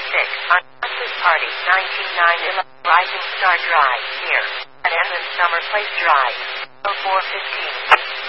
on Christmas Party 19911 Rising Star Drive, near at Edmund Summer Place Drive, 0415.